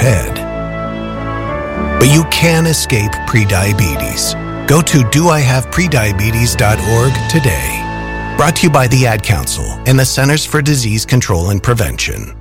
ahead. But you can escape prediabetes. Go to doihaveprediabetes.org today. Brought to you by the Ad Council and the Centers for Disease Control and Prevention.